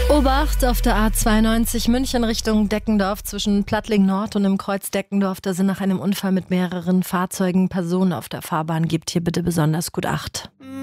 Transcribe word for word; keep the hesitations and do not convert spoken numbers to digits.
Obacht auf der A zweiundneunzig München Richtung Deckendorf zwischen Plattling Nord und im Kreuz Deckendorf. Da sind nach einem Unfall mit mehreren Fahrzeugen Personen auf der Fahrbahn. Gebt hier bitte besonders gut Acht.